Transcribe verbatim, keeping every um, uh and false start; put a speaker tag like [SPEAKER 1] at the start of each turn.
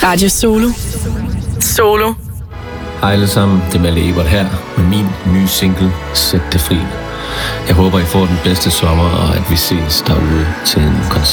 [SPEAKER 1] Radio Solo. Solo.
[SPEAKER 2] Hej alle sammen, det er Malle Ebert her med min nye single, Sæt det fri. Jeg håber, I får den bedste sommer, og at vi ses derude til en koncert.